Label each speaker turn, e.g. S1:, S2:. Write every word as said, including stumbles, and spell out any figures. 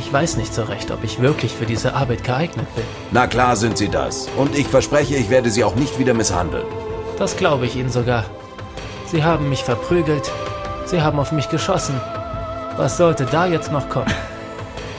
S1: Ich weiß nicht so recht, ob ich wirklich für diese Arbeit geeignet bin.
S2: Na klar sind Sie das. Und ich verspreche, ich werde Sie auch nicht wieder misshandeln.
S1: Das glaube ich Ihnen sogar. Sie haben mich verprügelt. Sie haben auf mich geschossen. Was sollte da jetzt noch kommen?